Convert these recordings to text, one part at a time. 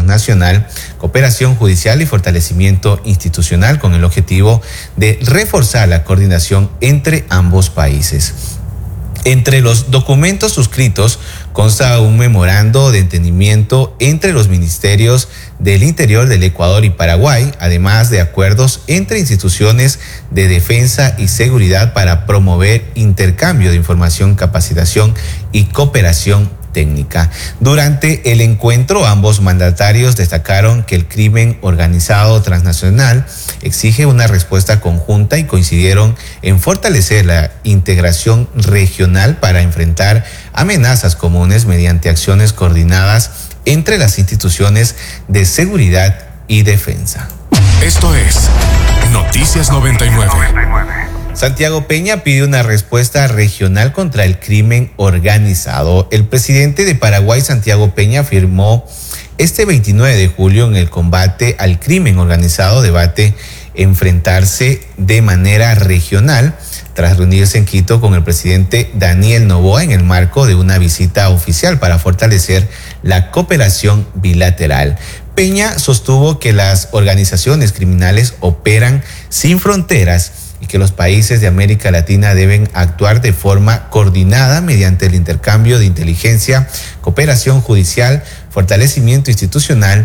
transnacional, cooperación judicial y fortalecimiento institucional con el objetivo de reforzar la coordinación entre ambos países. Entre los documentos suscritos consta un memorando de entendimiento entre los ministerios del Interior del Ecuador y Paraguay, además de acuerdos entre instituciones de defensa y seguridad para promover intercambio de información, capacitación y cooperación técnica. Durante el encuentro, ambos mandatarios destacaron que el crimen organizado transnacional exige una respuesta conjunta y coincidieron en fortalecer la integración regional para enfrentar amenazas comunes mediante acciones coordinadas entre las instituciones de seguridad y defensa. Esto es Noticias 99. Santiago Peña pide una respuesta regional contra el crimen organizado. El presidente de Paraguay, Santiago Peña, afirmó este 29 de julio en el combate al crimen organizado debate enfrentarse de manera regional tras reunirse en Quito con el presidente Daniel Noboa en el marco de una visita oficial para fortalecer la cooperación bilateral. Peña sostuvo que las organizaciones criminales operan sin fronteras y que los países de América Latina deben actuar de forma coordinada mediante el intercambio de inteligencia, cooperación judicial, fortalecimiento institucional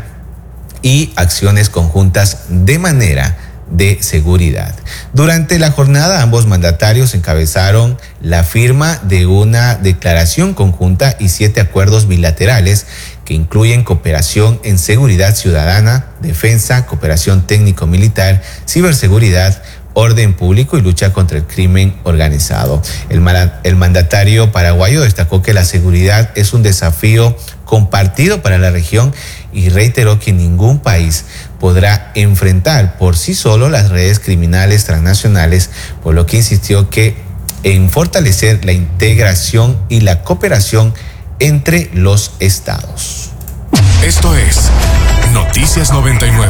y acciones conjuntas de manera de seguridad. Durante la jornada, ambos mandatarios encabezaron la firma de una declaración conjunta y 7 acuerdos bilaterales que incluyen cooperación en seguridad ciudadana, defensa, cooperación técnico-militar, ciberseguridad, orden público y lucha contra el crimen organizado. El mandatario paraguayo destacó que la seguridad es un desafío compartido para la región y reiteró que ningún país podrá enfrentar por sí solo las redes criminales transnacionales, por lo que insistió que en fortalecer la integración y la cooperación entre los estados. Esto es Noticias 99.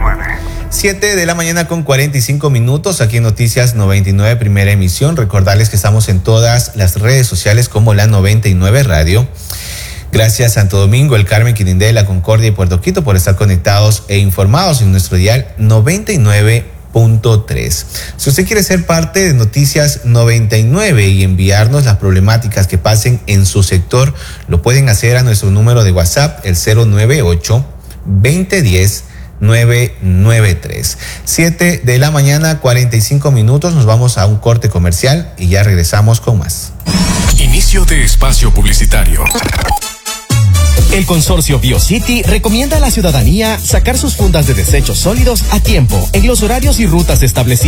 7 de la mañana con 45 minutos, aquí en Noticias 99, primera emisión. Recordarles que estamos en todas las redes sociales como la 99 Radio. Gracias Santo Domingo, El Carmen, Quirindé, La Concordia y Puerto Quito por estar conectados e informados en nuestro dial 99.3. Si usted quiere ser parte de Noticias 99 y enviarnos las problemáticas que pasen en su sector, lo pueden hacer a nuestro número de WhatsApp, el 098-2010-993. 7 de la mañana, 45 minutos. Nos vamos a un corte comercial y ya regresamos con más. Inicio de espacio publicitario. El consorcio BioCity recomienda a la ciudadanía sacar sus fundas de desechos sólidos a tiempo en los horarios y rutas establecidos.